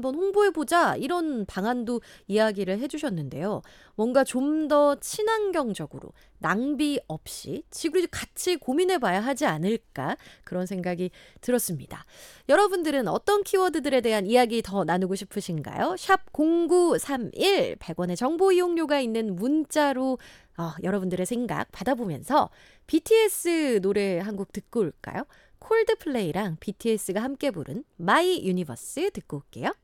한번 홍보해보자 이런 방안도 이야기를 해주셨는데요. 뭔가 좀 더 친환경적으로 낭비 없이 지구를 같이 고민해봐야 하지 않을까 그런 생각이 들었습니다. 여러분들은 어떤 키워드들에 대한 이야기 더 나누고 싶으신가요? 샵 0931 100원의 정보 이용료가 있는 문자로 여러분들의 생각 받아보면서 BTS 노래 한 곡 듣고 올까요? 콜드플레이랑 BTS가 함께 부른 마이 유니버스 듣고 올게요.